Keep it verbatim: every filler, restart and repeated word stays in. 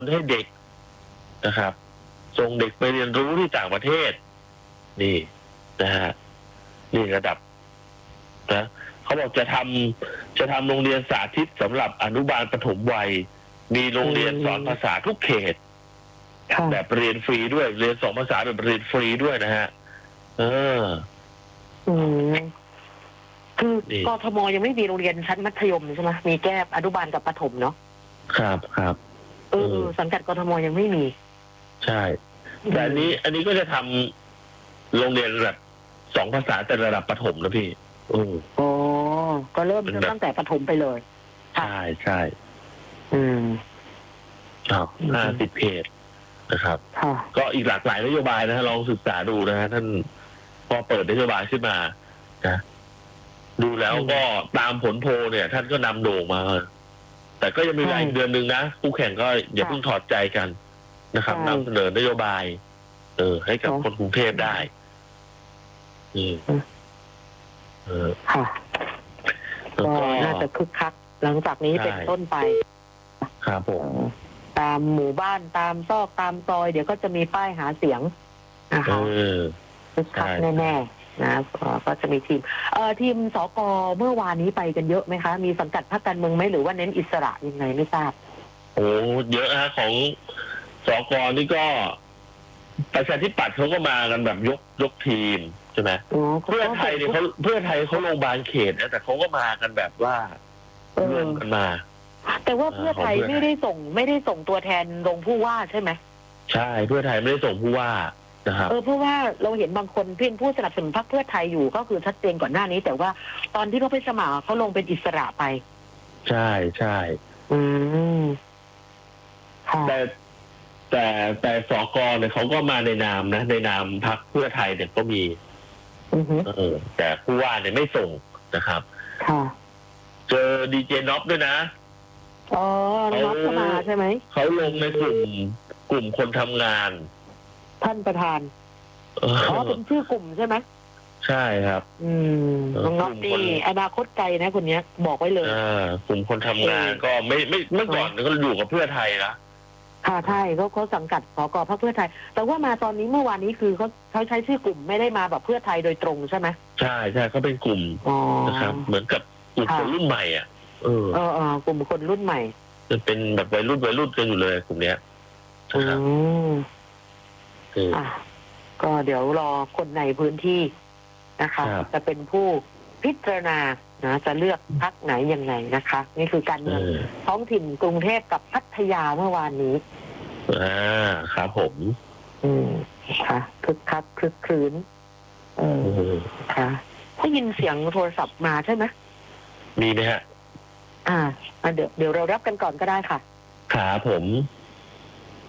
ให้เด็กนะครับส่งเด็กไปเรียนรู้ที่ต่างประเทศนี่นะฮะนี่ระดับนะเขาบอกจะทำจะทำโรงเรียนสาธิตสำหรับอนุบาลปฐมวัยมีโรงเรียนสอนภาษาทุกเขตแบบเรียนฟรีด้วยเรียนสองภาษาแบบเรียนฟรีด้วยนะฮะเอออืมคือกทมยังไม่มีโรงเรียนชั้นมัธยมใช่ไหมมีแค่อนุบาลกับประถมเนาะครับครับเออสังกัดกทมยังไม่มีใช่แต่อันนี้อันนี้ก็จะทำโรงเรียนระดับสองภาษาแต่ระดับประถมนะพี่อืออ๋อก็เริ่มตั้งแต่ประถมไปเลยใช่ใช่อืมครับห้าสิบเขตนะครับก็อีกหลากหลายนโยบายนะฮะลองศึกษาดูนะฮะท่านพอเปิดนโยบายขึ้นมานะดูแล้วก็ตามผลโพลเนี่ยท่านก็นำโด่งมาแต่ก็ยังมีหลายเดือนหนึ่งนะผู้แข่งก็อย่าเพิ่งถอดใจกันนะครับนำเสนอนโยบายเออให้กับคนกรุงเทพได้อืมเออค่ะก็น่าจะคึกคักหลังจากนี้เป็นต้นไปครับผมตามหมู่บ้านตามซอกตามซอยเดี๋ยวก็จะมีป้ายหาเสียงนะคะคึกคักแน่ๆนะก็จะมีทีมเอ่อทีมสกเมื่อวานนี้ไปกันเยอะไหมคะมีสังกัดพรรคการเมืองไหมหรือว่าเน้นอิสระยังไงไม่ทราบโอ้เยอะฮะของสกนี่ก็ประชาธิปัตย์เขาก็มากันแบบยกยกทีมใช่ไหมเพื่อไทยเนี่ยเขาเพื่อไทยเขาลงบางเขตนะแต่เขาก็มากันแบบว่ารวมกันมาแต่ว่าเพื่อไทยไม่ได้ส่งไม่ได้ส่งตัวแทนลงผู้ว่าใช่ไหมใช่เพื่อไทยไม่ได้ส่งผู้ว่านะครับเออเพราะว่าเราเห็นบางคนเพียงผู้สนับสนุนพรรคเพื่อไทยอยู่ก็คือชัดเจนก่อนหน้านี้แต่ว่าตอนที่เขาไปสมัครเขาลงเป็นอิสระไปใช่ใช่อืมแต่แต่แต่สกเนี่ยเขาก็มาในนามนะในนามพรรคเพื่อไทยเนี่ยก็มีเออแต่ผู้ว่าเนี่ยไม่ส่งนะครับค่ะเจอดีเจน็อปด้วยนะอ๋อน็อปเข้ามาใช่ไหมเขาลงในกลุ่มกลุ่มคนทำงานท่านประธานอ๋อเป็นชื่อกลุ่มใช่ไหมใช่ครับอืมน้องน็อปนี่อนาคตไกลนะคนนี้บอกไว้เลยอ่ากลุ่มคนทำงานก็ไม่ไม่เมื่อก่อนก็อยู่กับเพื่อไทยนะค่ะใช่เขาเขาสังกัดสกพรรคเพื่อไทยแต่ว่ามาตอนนี้เมื่อวานนี้คือเขาเขาใช้ชื่อกลุ่มไม่ได้มาแบบเพื่อไทยโดยตรงใช่ไหมใช่ใช่เขาเป็นกลุ่มนะครับเหมือนกับกลุ่มคนรุ่นใหม่อ่ะเออเออเออกลุ่มคนรุ่นใหม่จะเป็นแบบวัยรุ่นวัยรุ่นกันอยู่เลยกลุ่มเนี้ยอืมอ่ะก็เดี๋ยวรอคนในพื้นที่นะคะจะเป็นผู้พิจารณานะจะเลือกพรรคไหนยังไงนะคะนี่คือการเมืองท้องถิ่นกรุงเทพกับพัทยาเมื่อวานนี้อ่าครับผมอืมค่ะคึกคักคึกครื้นเออค่ะได้ยินเสียงโทรศัพท์มาใช่ไหมมีไหมฮะอ่าเดี๋ยวเดี๋ยวเรารับกันก่อนก็ได้ค่ะครับผม